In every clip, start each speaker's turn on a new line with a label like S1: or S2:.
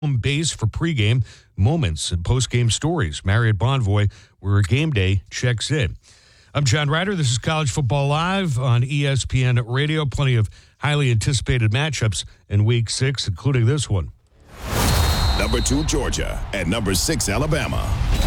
S1: home base for pregame moments and postgame stories. Marriott Bonvoy, where game day checks in. I'm John Ryder. This is College Football Live on ESPN Radio. Plenty of highly anticipated matchups in Week 6, including this one.
S2: Number 2, Georgia, and number 6, Alabama.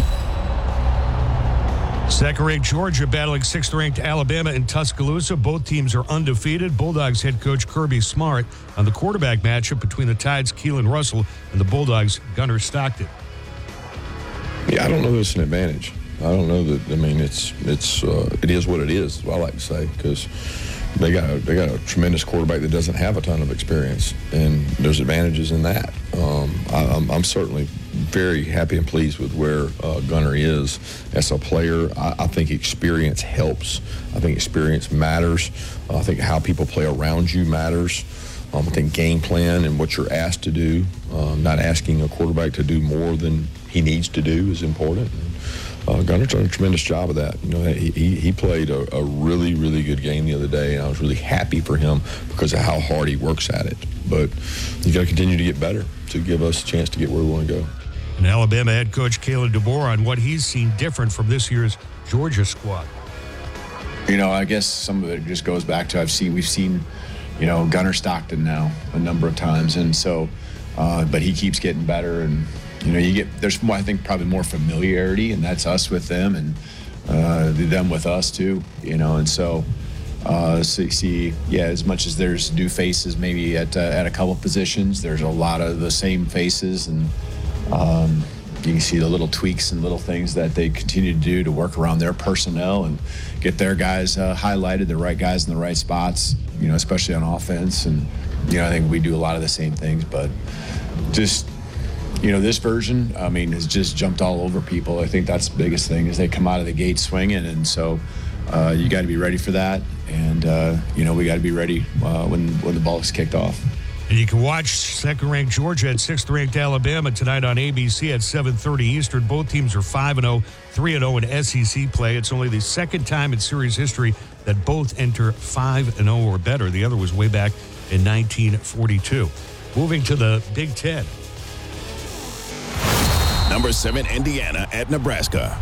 S1: Second-ranked Georgia battling 6th-ranked Alabama in Tuscaloosa. Both teams are undefeated. Bulldogs head coach Kirby Smart on the quarterback matchup between the Tide's Keelan Russell and the Bulldogs' Gunnar Stockton.
S3: Yeah, I don't know that it's an advantage. I don't know that. I mean, it is what it is. I like to say, because they got a tremendous quarterback that doesn't have a ton of experience, and there's advantages in that. I'm certainly very happy and pleased with where Gunnar is as a player. I think experience helps. I think experience matters. I think how people play around you matters. I think game plan and what you're asked to do, not asking a quarterback to do more than he needs to do is important. Gunnar's done a tremendous job of that. You know, he played a really, really good game the other day, and I was really happy for him because of how hard he works at it. But you got to continue to get better to give us a chance to get where we want to go.
S1: And Alabama head coach Kalen DeBoer on what he's seen different from this year's Georgia squad.
S4: You know, I guess some of it just goes back to we've seen, you know, Gunnar Stockton now a number of times, and so, but he keeps getting better, and you know, there's more, I think, probably more familiarity, and that's us with them, and them with us too, you know, and so you see, as much as there's new faces maybe at a couple positions, there's a lot of the same faces, and you can see the little tweaks and little things that they continue to do to work around their personnel and get their guys highlighted, the right guys in the right spots, you know, especially on offense. And, you know, I think we do a lot of the same things, but just, you know, this version, I mean, has just jumped all over people. I think that's the biggest thing is they come out of the gate swinging. And so you got to be ready for that. And, you know, we got to be ready when the ball is kicked off.
S1: And you can watch second-ranked Georgia at 6th-ranked Alabama tonight on ABC at 7:30 Eastern. Both teams are 5-0, 3-0 in SEC play. It's only the second time in series history that both enter 5-0 or better. The other was way back in 1942. Moving to the Big Ten.
S2: Number 7, Indiana at Nebraska.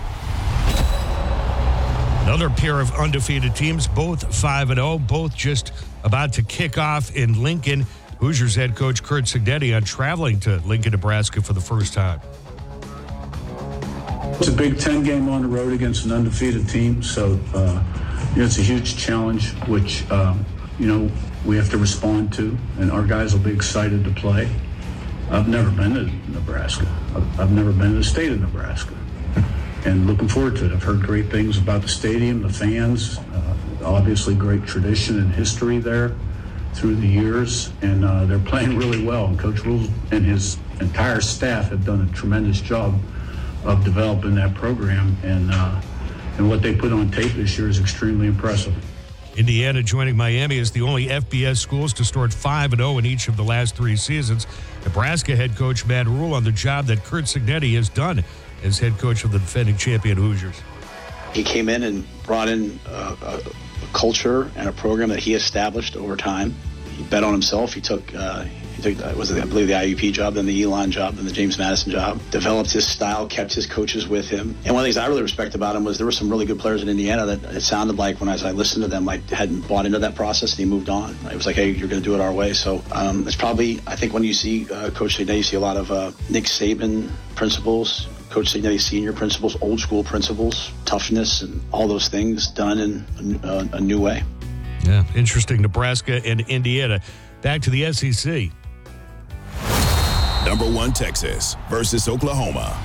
S1: Another pair of undefeated teams, both 5-0, both just about to kick off in Lincoln. Hoosiers head coach Curt Cignetti on traveling to Lincoln, Nebraska for the first time.
S5: It's a Big Ten game on the road against an undefeated team, so you know, it's a huge challenge, which you know, we have to respond to, and our guys will be excited to play. I've never been to Nebraska. I've never been to the state of Nebraska, and looking forward to it. I've heard great things about the stadium, the fans, obviously great tradition and history there through the years, and they're playing really well. And Coach Rule and his entire staff have done a tremendous job of developing that program, and what they put on tape this year is extremely impressive.
S1: Indiana joining Miami as the only FBS schools to start 5-0 in each of the last 3 seasons. Nebraska head coach Matt Rule on the job that Curt Cignetti has done as head coach of the defending champion Hoosiers.
S6: He came in and brought in a culture and a program that he established over time. He bet on himself. He took I believe the IUP job, then the Elon job, then the James Madison job. Developed his style, kept his coaches with him. And one of the things I really respect about him was there were some really good players in Indiana that it sounded like when I listened to them, like hadn't bought into that process, and he moved on. It was like, hey, you're going to do it our way. So it's probably, I think when you see Coach Cignetti, you see a lot of Nick Saban principles, Coach Cignetti senior principles, old school principles, toughness, and all those things done in a new way.
S1: Yeah, interesting. Nebraska and Indiana. Back to the SEC.
S2: Number 1, Texas versus Oklahoma.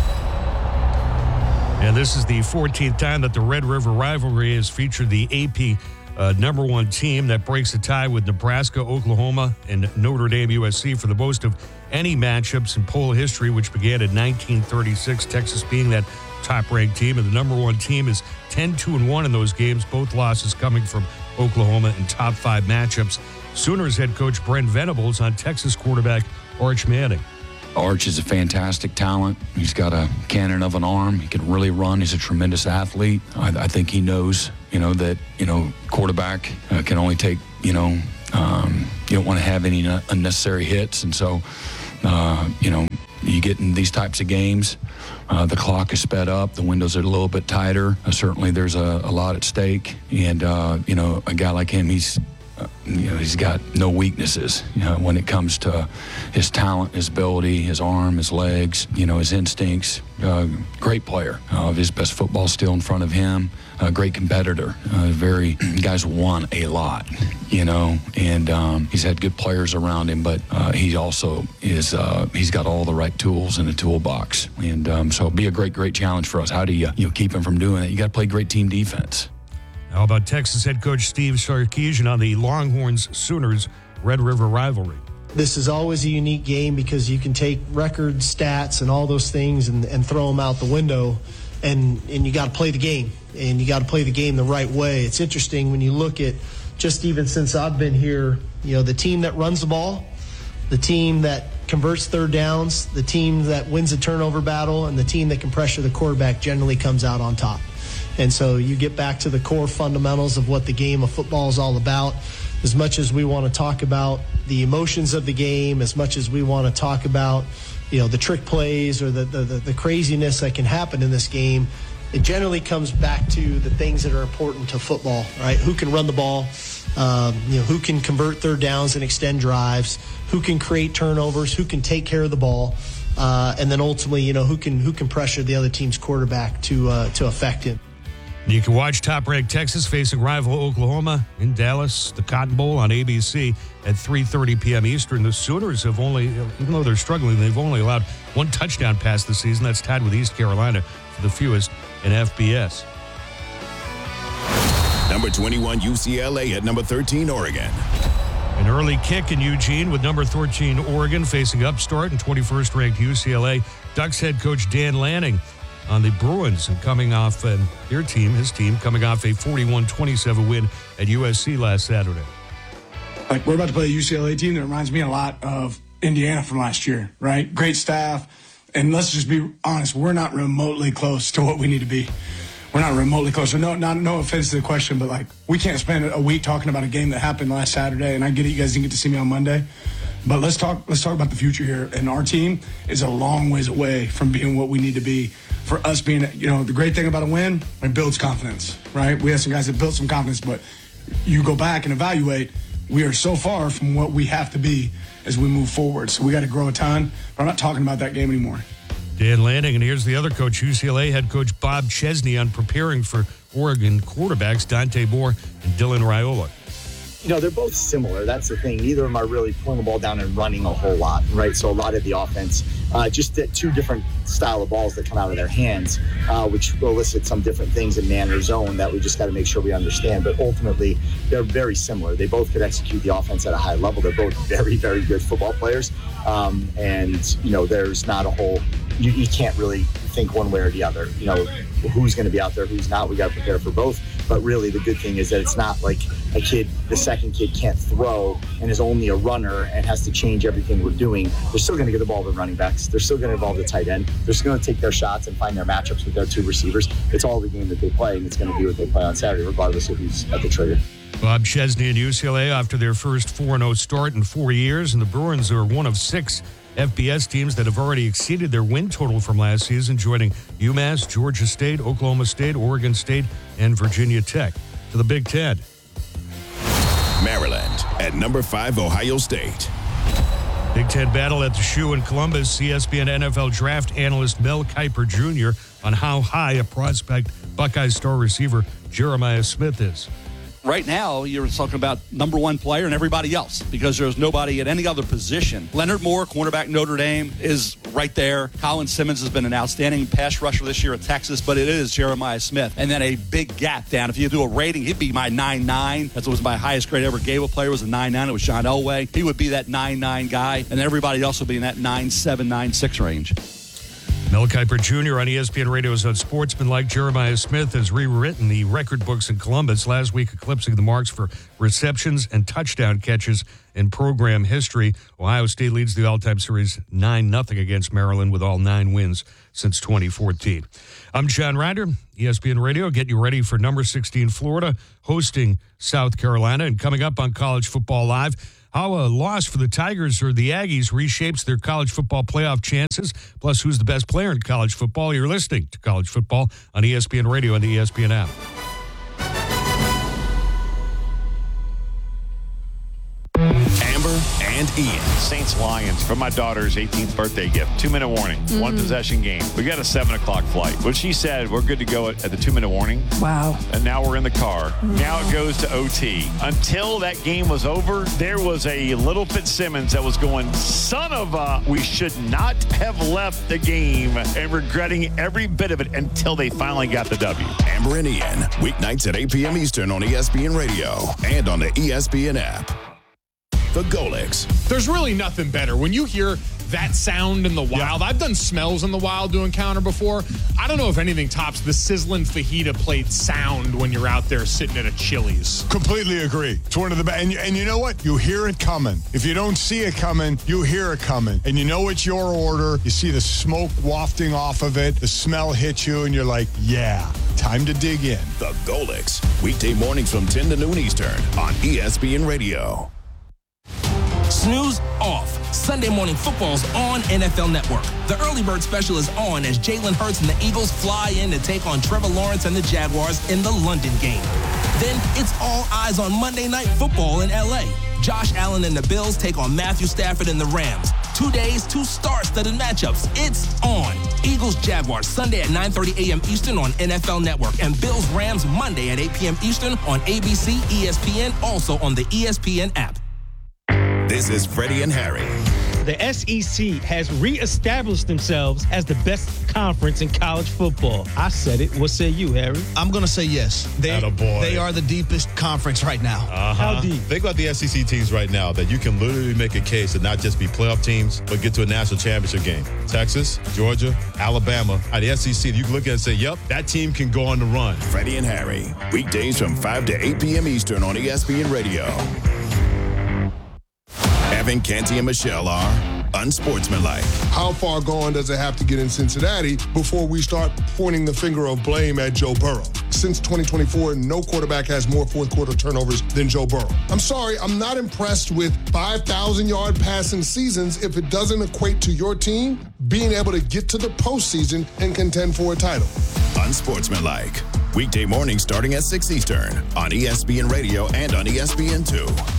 S1: And this is the 14th time that the Red River rivalry has featured the AP number 1 team. That breaks a tie with Nebraska, Oklahoma, and Notre Dame USC for the most of any matchups in poll history, which began in 1936, Texas being that top-ranked team. And the number 1 team is 10-2-1 in those games, both losses coming from Oklahoma in top 5 matchups. Sooners head coach Brent Venables on Texas quarterback Arch Manning.
S7: Arch is a fantastic talent. He's got a cannon of an arm. He can really run. He's a tremendous athlete. I think he knows, that, quarterback can only take, you don't want to have any unnecessary hits. And so You get in these types of games, the clock is sped up, the windows are a little bit tighter. Certainly there's a lot at stake. And, a guy like him, he's got no weaknesses when it comes to his talent, his ability, his arm, his legs, his instincts. Great player. His best football still in front of him. A great competitor. Guys won a lot, and he's had good players around him, but he also is, he's got all the right tools in the toolbox. And so it'll be a great challenge for us. How do you keep him from doing it? You got to play great team defense.
S1: How about Texas head coach Steve Sarkisian on the Longhorns-Sooners Red River rivalry?
S8: This is always a unique game because you can take record stats and all those things and throw them out the window, and you got to play the game, and you got to play the game the right way. It's interesting when you look at, just even since I've been here, the team that runs the ball, the team that converts third downs, the team that wins a turnover battle, and the team that can pressure the quarterback generally comes out on top. And so you get back to the core fundamentals of what the game of football is all about. As much as we want to talk about the emotions of the game, as much as we want to talk about, the trick plays or the craziness that can happen in this game, it generally comes back to the things that are important to football, right? Who can run the ball, who can convert third downs and extend drives, who can create turnovers, who can take care of the ball, and then ultimately, who can pressure the other team's quarterback to affect him.
S1: You can watch top-ranked Texas facing rival Oklahoma in Dallas, the Cotton Bowl on ABC at 3:30 p.m. Eastern. The Sooners have only, even though they're struggling, they've only allowed one touchdown pass this season. That's tied with East Carolina for the fewest in FBS.
S2: Number 21, UCLA at number 13, Oregon.
S1: An early kick in Eugene with number 13, Oregon, facing upstart and 21st-ranked UCLA. Ducks head coach Dan Lanning on the Bruins, and coming off his team coming off a 41-27 win at USC last Saturday.
S9: Like, we're about to play a UCLA team that reminds me a lot of Indiana from last year, right? Great staff, and let's just be honest, we're not remotely close to what we need to be. We're not remotely close. So no offense to the question, but we can't spend a week talking about a game that happened last Saturday, and I get it, you guys didn't get to see me on Monday. But let's talk about the future here. And our team is a long ways away from being what we need to be. For us being, the great thing about a win, it builds confidence, right? We have some guys that built some confidence, but you go back and evaluate, we are so far from what we have to be as we move forward. So we got to grow a ton, but I'm not talking about that game anymore.
S1: Dan Lanning, and here's the other coach, UCLA head coach Bob Chesney, on preparing for Oregon quarterbacks Dante Moore and Dylan Raiola.
S10: They're both similar. That's the thing. Neither of them are really pulling the ball down and running a whole lot, right? So a lot of the offense, just the two different style of balls that come out of their hands, which will elicit some different things in man or zone that we just got to make sure we understand. But ultimately, they're very similar. They both could execute the offense at a high level. They're both very, very good football players. There's not a whole, you can't really think one way or the other. Who's going to be out there, who's not. We got to prepare for both. But really, the good thing is that it's not like the second kid can't throw and is only a runner and has to change everything we're doing. They're still going to get the ball to running backs. They're still going to involve the tight end. They're still going to take their shots and find their matchups with their two receivers. It's all the game that they play, and it's going to be what they play on Saturday, regardless of who's at the trigger.
S1: Bob Chesney and UCLA after their first 4-0 start in 4 years, and the Bruins are one of 6 FBS teams that have already exceeded their win total from last season, joining UMass, Georgia State, Oklahoma State, Oregon State, and Virginia Tech. To the Big Ten.
S2: Maryland at number 5, Ohio State.
S1: Big Ten battle at the Shoe in Columbus. CSPN NFL draft analyst Mel Kiper Jr. on how high a prospect Buckeye star receiver Jeremiah Smith is.
S11: Right now, you're talking about number one player and everybody else because there's nobody at any other position. Leonard Moore, cornerback Notre Dame, is right there. Colin Simmons has been an outstanding pass rusher this year at Texas, but it is Jeremiah Smith. And then a big gap down. If you do a rating, he'd be my 9.9. That was my highest grade ever gave a player was a 9.9. It was John Elway. He would be that 9.9 guy, and everybody else would be in that 9.7, 9.6 range.
S1: Mel Kiper Jr. on ESPN Radio's Unsportsmanlike. Jeremiah Smith has rewritten the record books in Columbus, last week eclipsing the marks for receptions and touchdown catches in program history. Ohio State leads the all-time series 9-0 against Maryland with all 9 wins since 2014. I'm John Ryder, ESPN Radio, getting you ready for number 16 Florida hosting South Carolina. And coming up on College Football Live, how a loss for the Tigers or the Aggies reshapes their college football playoff chances, plus who's the best player in college football. You're listening to College Football on ESPN Radio and the ESPN app.
S2: Amber and Ian.
S12: Saints-Lions for my daughter's 18th birthday gift. 2-minute warning. One possession game. We got a 7 o'clock flight. But she said we're good to go at the 2-minute warning.
S13: Wow.
S12: And now we're in the car. Now it goes to OT. Until that game was over, there was a little Fitzsimmons that was going, son of a, we should not have left the game, and regretting every bit of it until they finally got the W.
S2: Amber and Ian, weeknights at 8 p.m. Eastern on ESPN Radio and on the ESPN app. The Golix.
S14: There's really nothing better. When you hear that sound in the wild, I've done smells in the wild doing counter before. I don't know if anything tops the sizzling fajita plate sound when you're out there sitting at a Chili's.
S15: Completely agree. It's one of the best. And you know what? You hear it coming. If you don't see it coming, you hear it coming. And you know it's your order. You see the smoke wafting off of it. The smell hits you, and you're like, yeah, time to dig in.
S2: The Golix. Weekday mornings from 10 to noon Eastern on ESPN Radio.
S16: Snooze off. Sunday Morning Football's on NFL Network. The early bird special is on as Jalen Hurts and the Eagles fly in to take on Trevor Lawrence and the Jaguars in the London game. Then it's all eyes on Monday Night Football in L.A. Josh Allen and the Bills take on Matthew Stafford and the Rams. 2 days, 2 star-studded matchups. It's on. Eagles-Jaguars Sunday at 9:30 a.m. Eastern on NFL Network. And Bills-Rams Monday at 8 p.m. Eastern on ABC, ESPN, also on the ESPN app.
S2: This is Freddie and Harry.
S17: The SEC has reestablished themselves as the best conference in college football. I said it. What say you, Harry?
S18: I'm going to say yes. They are the deepest conference right now.
S17: How deep?
S19: Think about the SEC teams right now that you can literally make a case to not just be playoff teams, but get to a national championship game. Texas, Georgia, Alabama. At the SEC, you can look at it and say, yep, that team can go on the run.
S2: Freddie and Harry. Weekdays from 5 to 8 p.m. Eastern on ESPN Radio. Evan, Canty, and Michelle are unsportsmanlike.
S20: How far gone does it have to get in Cincinnati before we start pointing the finger of blame at Joe Burrow? Since 2024, no quarterback has more fourth-quarter turnovers than Joe Burrow. I'm sorry, I'm not impressed with 5,000-yard passing seasons if it doesn't equate to your team being able to get to the postseason and contend for a title.
S2: Unsportsmanlike. Weekday mornings starting at 6 Eastern on ESPN Radio and on ESPN2.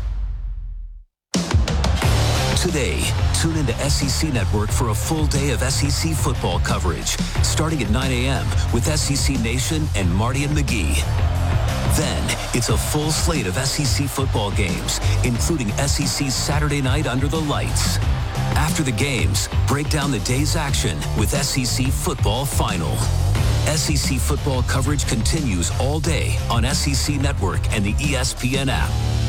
S21: Today, tune into SEC Network for a full day of SEC football coverage, starting at 9 a.m. with SEC Nation and Marty and McGee. Then, it's a full slate of SEC football games, including SEC's Saturday Night Under the Lights. After the games, break down the day's action with SEC Football Final. SEC football coverage continues all day on SEC Network and the ESPN app.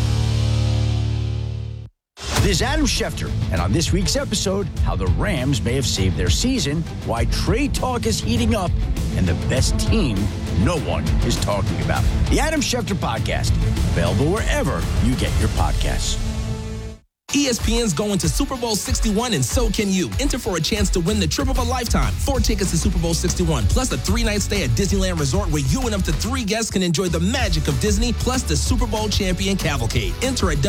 S22: This is Adam Schefter, and on this week's episode, how the Rams may have saved their season, why trade talk is heating up, and the best team no one is talking about. The Adam Schefter Podcast, available wherever you get your podcasts.
S16: ESPN's going to Super Bowl 61, and so can you. Enter for a chance to win the trip of a lifetime. 4 tickets to Super Bowl 61, plus a 3-night stay at Disneyland Resort where you and up to 3 guests can enjoy the magic of Disney, plus the Super Bowl champion cavalcade. Enter at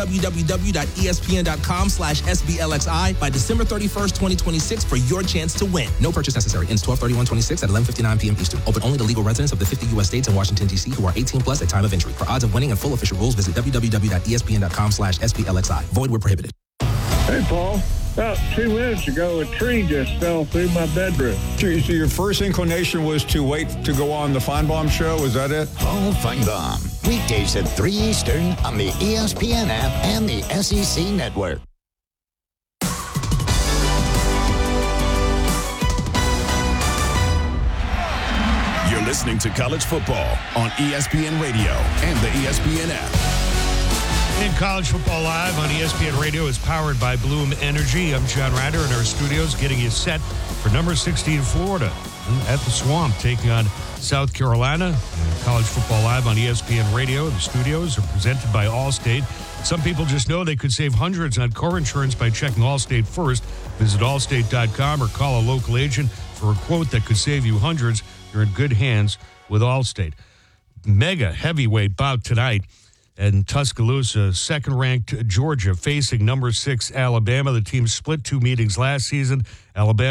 S16: www.espn.com/SBLXI by December 31st, 2026 for your chance to win. No purchase necessary. Ends 12/31/26 at 11:59 p.m. Eastern. Open only to legal residents of the 50 U.S. states and Washington, D.C. who are 18 plus at time of entry. For odds of winning and full official rules, visit www.espn.com/SBLXI. Void where prohibited.
S23: Hey, Paul. About 2 minutes ago, a tree just fell through my bedroom.
S15: So your first inclination was to wait to go on the Feinbaum show? Is that it?
S24: Paul Feinbaum. Weekdays at 3 Eastern on the ESPN app and the SEC Network.
S2: You're listening to College Football on ESPN Radio and the ESPN app.
S1: And College Football Live on ESPN Radio is powered by Bloom Energy. I'm John Ryder in our studios getting you set for number 16 Florida at the Swamp, taking on South Carolina. And College Football Live on ESPN Radio. The studios are presented by Allstate. Some people just know they could save hundreds on car insurance by checking Allstate first. Visit allstate.com or call a local agent for a quote that could save you hundreds. You're in good hands with Allstate. Mega heavyweight bout tonight in Tuscaloosa. Second-ranked Georgia facing number 6 Alabama. The team split 2 meetings last season. Alabama